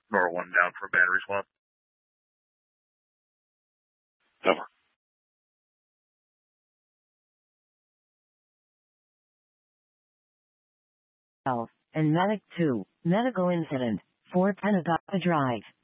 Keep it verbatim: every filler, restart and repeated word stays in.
Nor one down for a battery swap. Over. And Medic two, medical incident, four Pentagon Drive.